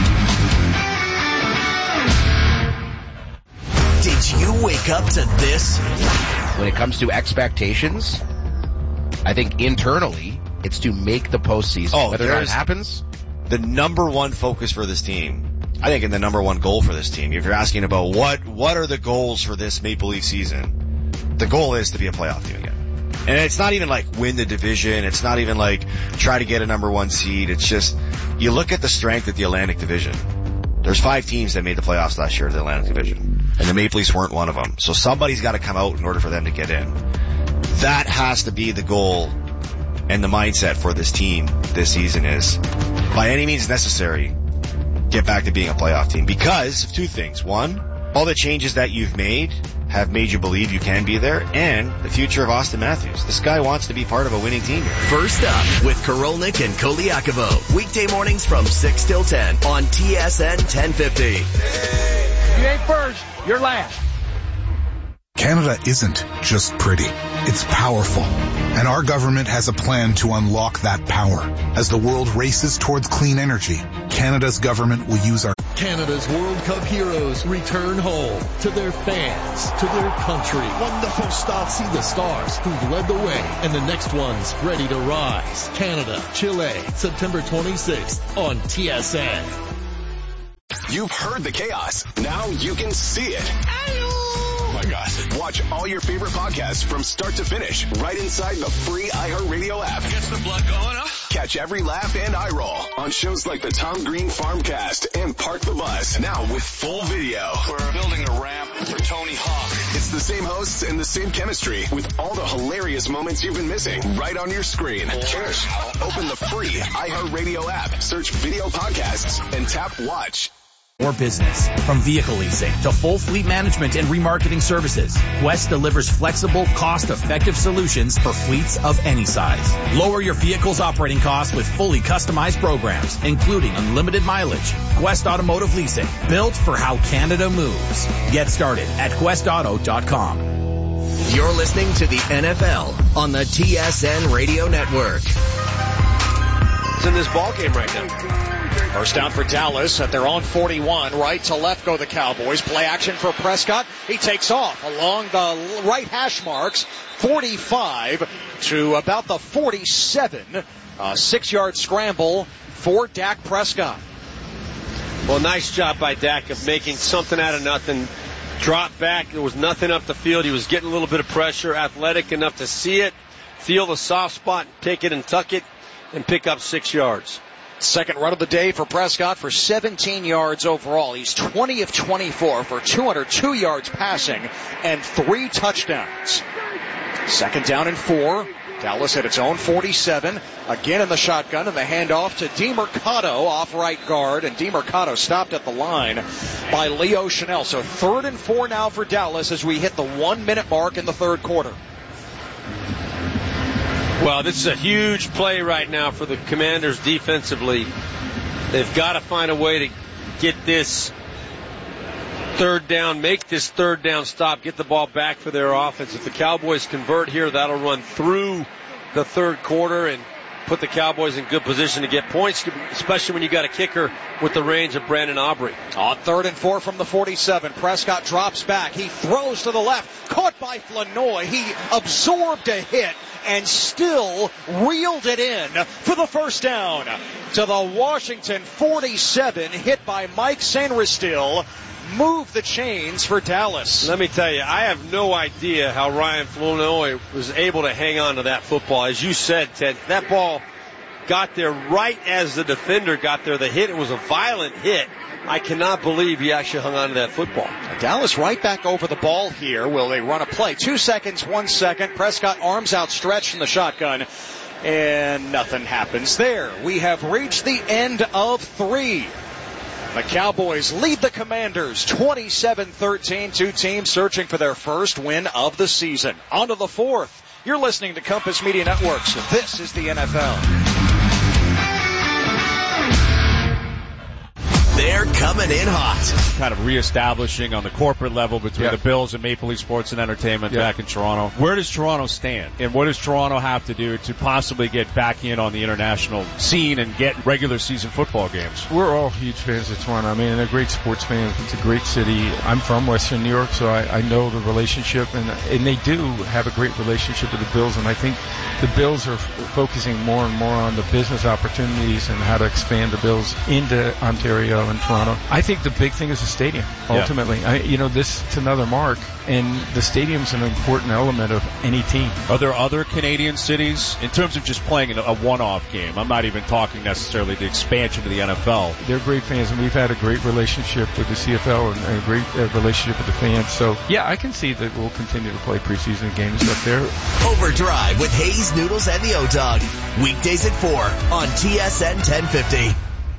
Did you wake up to this? When it comes to expectations, I think internally, it's to make the postseason. Whether that happens, the number one focus for this team, I think, and the number one goal for this team. If you're asking about what are the goals for this Maple Leaf season, the goal is to be a playoff team again. And it's not even like win the division. It's not even like try to get a number 1 seed. It's just, you look at the strength of the Atlantic Division. There's 5 teams that made the playoffs last year in the Atlantic Division. And the Maple Leafs weren't one of them. So somebody's got to come out in order for them to get in. That has to be the goal and the mindset for this team this season is, by any means necessary, get back to being a playoff team because of two things. One, all the changes that you've made have made you believe you can be there, and the future of Austin Matthews. This guy wants to be part of a winning team here. First Up with Korolnik and Koliakovo. Weekday mornings from 6 till 10 on TSN 1050. You ain't first, you're last. Canada isn't just pretty, it's powerful. And our government has a plan to unlock that power. As the world races towards clean energy, Canada's government will use our Canada's World Cup heroes return home to their fans, to their country. Wonderful start. See the stars who've led the way and the next ones ready to rise. Canada, Chile, September 26th on TSN. You've heard the chaos. Now you can see it. Oh my gosh. Watch all your favorite podcasts from start to finish right inside the free iHeartRadio app. Gets the blood going, huh? Catch every laugh and eye roll on shows like the Tom Green Farmcast and Park the Bus. Now with full video. We're building a ramp for Tony Hawk. It's the same hosts and the same chemistry with all the hilarious moments you've been missing right on your screen. Cheers. Open the free iHeartRadio app, search video podcasts, and tap watch. Or business. From vehicle leasing to full fleet management and remarketing services, Quest delivers flexible, cost-effective solutions for fleets of any size. Lower your vehicle's operating costs with fully customized programs, including unlimited mileage. Quest Automotive Leasing, built for how Canada moves. Get started at questauto.com. You're listening to the NFL on the TSN Radio Network. It's in this ballgame right now. First down for Dallas at their own 41. Right to left go the Cowboys. Play action for Prescott. He takes off along the right hash marks. 45 to about the 47. 6-yard scramble for Dak Prescott. Well, nice job by Dak of making something out of nothing. Drop back. There was nothing up the field. He was getting a little bit of pressure. Athletic enough to see it, feel the soft spot, take it and tuck it, and pick up 6 yards. Second run of the day for Prescott for 17 yards overall. He's 20 of 24 for 202 yards passing and 3 touchdowns. Second down and 4. Dallas at its own 47. Again in the shotgun and the handoff to DeMercado off right guard. And DeMercado stopped at the line by Leo Chanel. So 3rd and 4 now for Dallas as we hit the 1-minute mark in the third quarter. Well, this is a huge play right now for the Commanders defensively. They've got to find a way to get this third down, make this third down stop, get the ball back for their offense. If the Cowboys convert here, that'll run through the third quarter and put the Cowboys in good position to get points, especially when you got a kicker with the range of Brandon Aubrey. On 3rd and 4 from the 47, Prescott drops back. He throws to the left, caught by Flanoy. He absorbed a hit and still reeled it in for the first down to the Washington 47, hit by Mike Sanristil. Move the chains for Dallas. Let me tell you, I have no idea how Ryan Flanoy was able to hang on to that football. As you said, Ted, that ball got there right as the defender got there. The hit, it was a violent hit. I cannot believe he actually hung on to that football. Dallas right back over the ball here. Will they run a play? 2 seconds, 1 second. Prescott arms outstretched in the shotgun. And nothing happens there. We have reached the end of 3. The Cowboys lead the Commanders 27-13. Two teams searching for their first win of the season. On to the 4th. You're listening to Compass Media Networks. This is the NFL. They're coming in hot. Kind of reestablishing on the corporate level between the Bills and Maple Leaf Sports and Entertainment back in Toronto. Where does Toronto stand? And what does Toronto have to do to possibly get back in on the international scene and get regular season football games? We're all huge fans of Toronto. I mean, they're great sports fans. It's a great city. I'm from Western New York, so I know the relationship, and they do have a great relationship with the Bills, and I think the Bills are focusing more and more on the business opportunities and how to expand the Bills into Ontario in Toronto. I think the big thing is the stadium, ultimately. Yeah. It's another mark, and the stadium's an important element of any team. Are there other Canadian cities, in terms of just playing a one-off game? I'm not even talking necessarily the expansion to the NFL. They're great fans, and we've had a great relationship with the CFL and a great relationship with the fans. So, yeah, I can see that we'll continue to play preseason games up there. Overdrive with Hayes, Noodles, and the O-Dog. Weekdays at 4 on TSN 1050.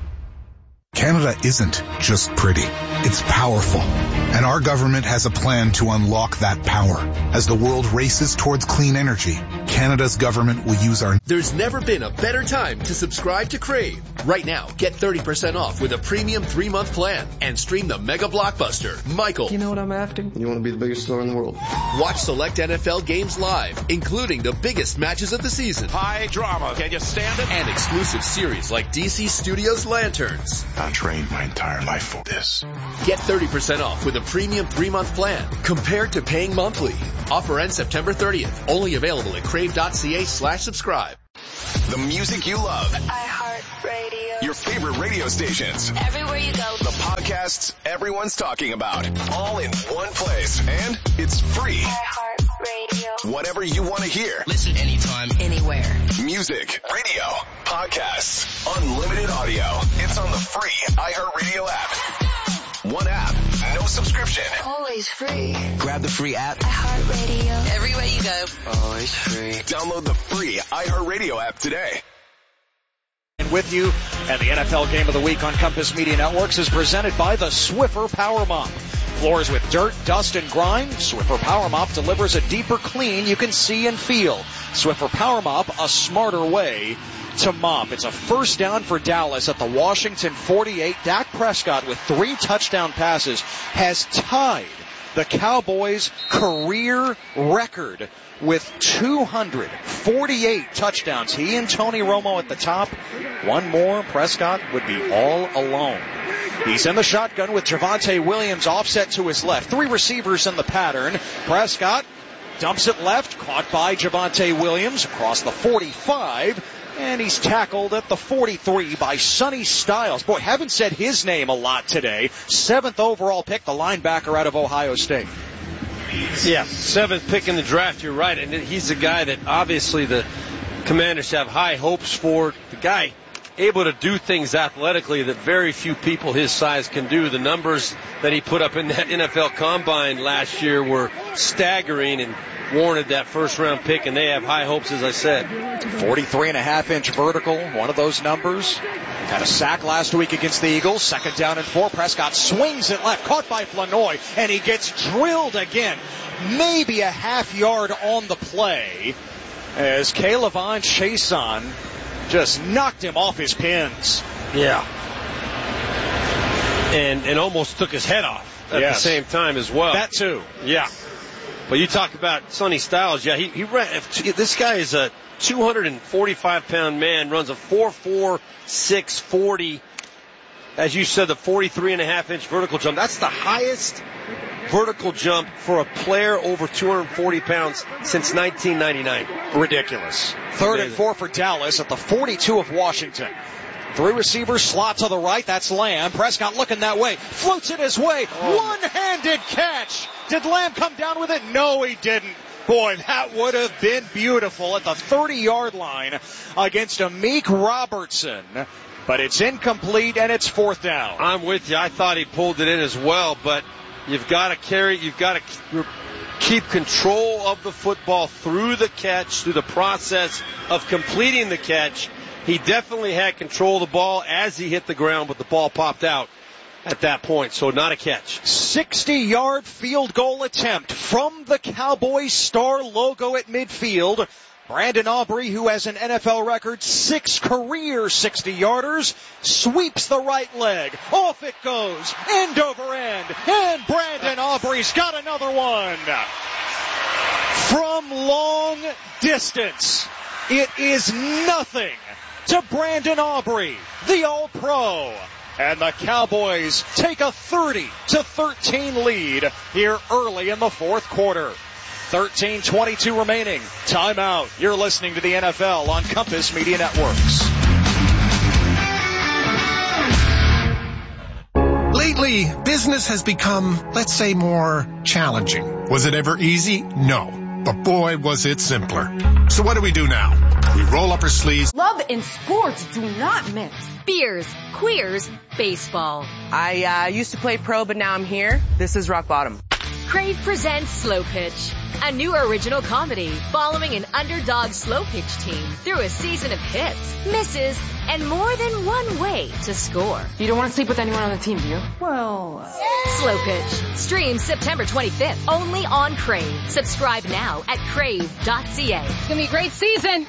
Canada isn't just pretty. It's powerful. And our government has a plan to unlock that power. As the world races towards clean energy, Canada's government will use our... There's never been a better time to subscribe to Crave. Right now, get 30% off with a premium 3-month plan and stream the mega blockbuster, Michael. You know what I'm after? You want to be the biggest star in the world. Watch select NFL games live, including the biggest matches of the season. High drama. Can you stand it? And exclusive series like DC Studios Lanterns. I trained my entire life for this. Get 30% off with a premium 3-month plan compared to paying monthly. Offer ends September 30th. Only available at crave.ca/subscribe. The music you love. iHeartRadio. Your favorite radio stations. Everywhere you go. The podcasts everyone's talking about. All in one place. And it's free. iHeartRadio. Whatever you want to hear. Listen anytime, anywhere. Music, radio, podcasts, unlimited audio. It's on the free iHeartRadio app. One app, no subscription. Always free. grab the free app. iHeartRadio. Everywhere you go. Always free. Download the free iHeartRadio app today. And with you, and the NFL Game of the Week on Compass Media Networks is presented by the Swiffer Power Mop. Floors with dirt, dust, and grime, Swiffer Power Mop delivers a deeper clean you can see and feel. Swiffer Power Mop, a smarter way to mop. It's a first down for Dallas at the Washington 48. Dak Prescott with 3 touchdown passes has tied the Cowboys' career record with 248 touchdowns. He and Tony Romo at the top. One more, Prescott would be all alone. He's in the shotgun with Javonte Williams offset to his left. 3 receivers in the pattern. Prescott dumps it left, caught by Javonte Williams across the 45. And he's tackled at the 43 by Sonny Styles. Boy, haven't said his name a lot today. 7th overall pick, the linebacker out of Ohio State. Yeah, 7th pick in the draft, you're right. And he's a guy that obviously the Commanders have high hopes for. The guy able to do things athletically that very few people his size can do. The numbers that he put up in that NFL Combine last year were staggering and warranted that first-round pick, and they have high hopes, as I said. 43.5-inch vertical, one of those numbers. Had a sack last week against the Eagles. 2nd down and 4. Prescott swings it left, caught by Flanoy, and he gets drilled again. Maybe a half yard on the play as K'Lavon Chaisson just knocked him off his pins. Yeah. And almost took his head off at the same time as well. That too. Yeah. But you talk about Sonny Styles. Yeah, he ran. This guy is a 245-pound man, runs a 4.4, 6.40. As you said, the 43.5-inch vertical jump. That's the highest vertical jump for a player over 240 pounds since 1999. Ridiculous. 3rd and 4 for Dallas at the 42 of Washington. 3 receivers, slot to the right. That's Lamb. Prescott looking that way. Floats it his way. One-handed catch. Did Lamb come down with it? No, he didn't. Boy, that would have been beautiful at the 30-yard line against Amik Robertson. But it's incomplete, and it's 4th down. I'm with you. I thought he pulled it in as well, but you've got to carry, you've got to keep control of the football through the catch, through the process of completing the catch. He definitely had control of the ball as he hit the ground, but the ball popped out at that point, so not a catch. 60-yard field goal attempt from the Cowboys star logo at midfield. Brandon Aubrey, who has an NFL record, 6 career 60-yarders, sweeps the right leg. Off it goes, end over end, and Brandon Aubrey's got another one. From long distance, it is nothing to Brandon Aubrey, the All-Pro. And the Cowboys take a 30-13 lead here early in the 4th quarter. 13:22 remaining. Timeout. You're listening to the NFL on Compass Media Networks. Lately, business has become, let's say, more challenging. Was it ever easy? No. But boy, was it simpler. So what do we do now? We roll up our sleeves. Love and sports do not mix. Beers, queers, baseball. I used to play pro, but now I'm here. This is rock bottom. Crave presents Slow Pitch, a new original comedy following an underdog slow pitch team through a season of hits, misses, and more than one way to score. You don't want to sleep with anyone on the team, do you? Well, Slow Pitch. Streams September 25th, only on Crave. Subscribe now at crave.ca. It's going to be a great season.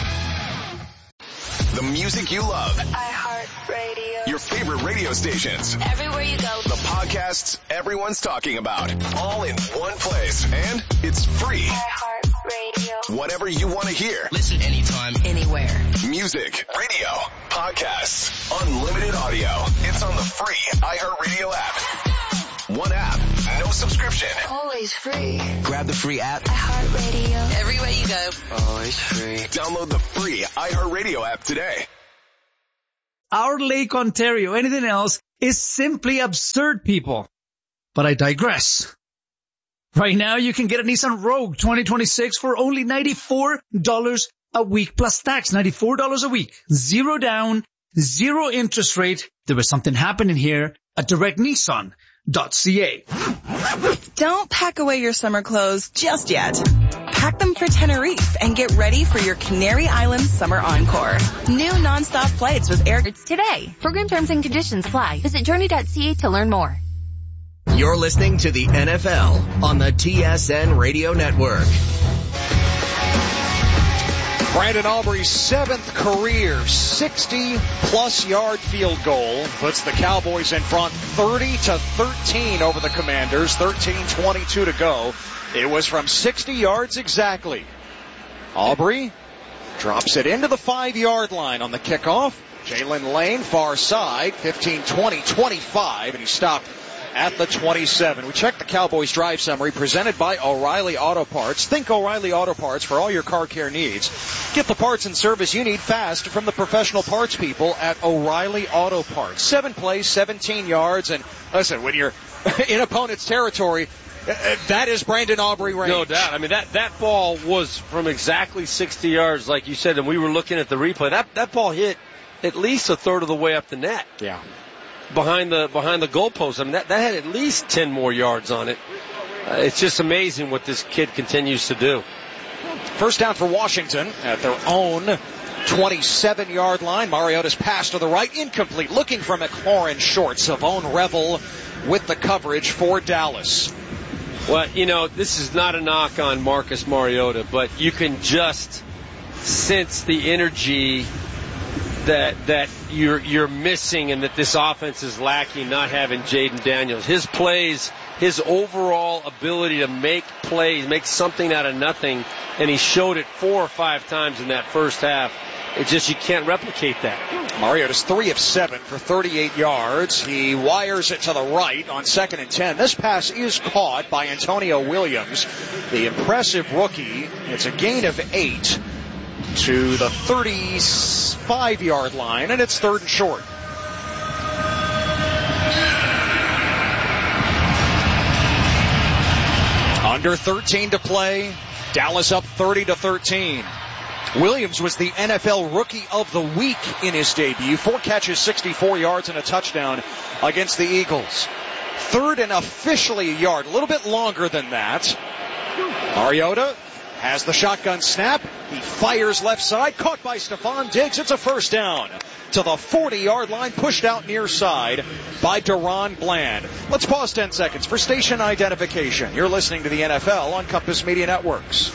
The music you love. iHeartRadio. Your favorite radio stations. Everywhere you go. The podcasts everyone's talking about. All in one place. And it's free. iHeartRadio. Whatever you want to hear. Listen anytime, anywhere. Music, radio, podcasts, unlimited audio. It's on the free iHeartRadio app. One app, no subscription. Always free. Grab the free app. iHeartRadio. Everywhere you go. Always free. Download the free iHeartRadio app today. Our Lake Ontario, anything else, is simply absurd, people. But I digress. Right now, you can get a Nissan Rogue 2026 for only $94 a week plus tax. $94 a week. Zero down, zero interest rate. There was something happening here at directnissan.ca. Don't pack away your summer clothes just yet. Pack them for Tenerife and get ready for your Canary Islands summer encore. New nonstop flights with air today. Program terms and conditions apply. Visit journey.ca to learn more. You're listening to the NFL on the TSN Radio Network. Brandon Aubrey's 7th career 60-plus yard field goal puts the Cowboys in front 30-13 over the Commanders. 13:22 to go. It was from 60 yards exactly. Aubrey drops it into the 5-yard line on the kickoff. Jalen Lane, far side, 15, 20, 25, and he stopped at the 27. We checked the Cowboys drive summary presented by O'Reilly Auto Parts. Think O'Reilly Auto Parts for all your car care needs. Get the parts and service you need fast from the professional parts people at O'Reilly Auto Parts. 7 plays, 17 yards, and listen, when you're in opponent's territory, that is Brandon Aubrey range. No doubt. I mean, that ball was from exactly 60 yards, like you said, and we were looking at the replay. That ball hit at least a third of the way up the net. Yeah. Behind the goalpost. I mean, that had at least 10 more yards on it. It's just amazing what this kid continues to do. First down for Washington at their own 27-yard line. Mariota's pass to the right, incomplete. Looking for McLaurin short. Savone Revel with the coverage for Dallas. Well, this is not a knock on Marcus Mariota, but you can just sense the energy that you're missing and that this offense is lacking, not having Jaden Daniels. His plays, his overall ability to make plays, make something out of nothing, and he showed it 4 or 5 times in that first half. It's just you can't replicate that. Mariota's 3 of 7 for 38 yards. He wires it to the right on 2nd and 10. This pass is caught by Antonio Williams, the impressive rookie. It's a gain of 8 to the 35-yard line, and it's 3rd and short. Under 13 to play. Dallas up 30-13. Williams was the NFL Rookie of the Week in his debut. 4 catches, 64 yards, and a touchdown against the Eagles. 3rd and officially a yard. A little bit longer than that. Mariota has the shotgun snap. He fires left side. Caught by Stephon Diggs. It's a first down to the 40-yard line. Pushed out near side by Deron Bland. Let's pause 10 seconds for station identification. You're listening to the NFL on Compass Media Networks.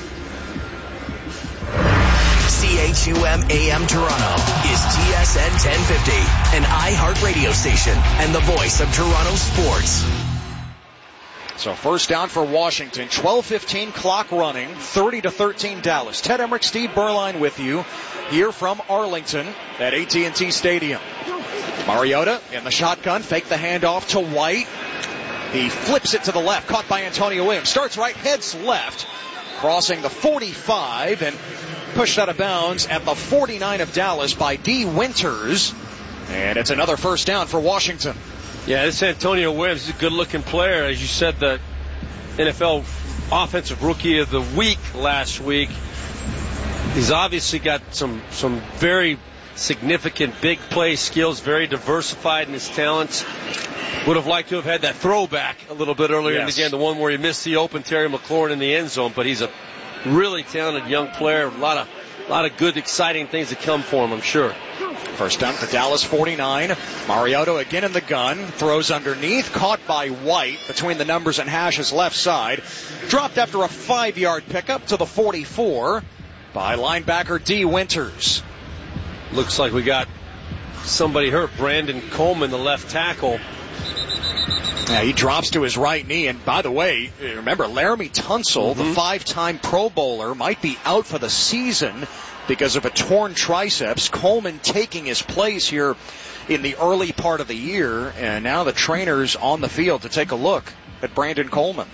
CHUM AM Toronto is TSN 1050, an iHeart radio station and the voice of Toronto sports. So first down for Washington, 12:15 clock running, 30-13 Dallas. Ted Emmerich, Steve Berline with you here from Arlington at AT&T Stadium. Mariota in the shotgun, fake the handoff to White. He flips it to the left, caught by Antonio Williams. Starts right, heads left, crossing the 45 and pushed out of bounds at the 49 of Dallas by D. Winters. And it's another first down for Washington. Yeah, this Antonio Williams is a good-looking player. As you said, the NFL Offensive Rookie of the Week last week. He's obviously got some very significant big play skills, very diversified in his talents. Would have liked to have had that throwback a little bit earlier in the game, the one where he missed the open Terry McLaurin in the end zone, but he's a really talented young player. A lot of good, exciting things to come for him, I'm sure. First down at the Dallas 49. Mariota again in the gun. Throws underneath. Caught by White between the numbers and Hash's left side. Dropped after a 5-yard pickup to the 44 by linebacker D. Winters. Looks like we got somebody hurt. Brandon Coleman, the left tackle. Yeah, he drops to his right knee. And by the way, remember, Laramie Tunsil, the 5-time Pro Bowler, might be out for the season because of a torn triceps. Coleman taking his place here in the early part of the year. And now the trainer's on the field to take a look at Brandon Coleman.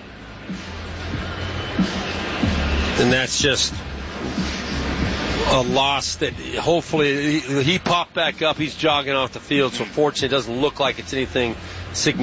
And that's just a loss that hopefully he popped back up. He's jogging off the field, so fortunately it doesn't look like it's anything significant.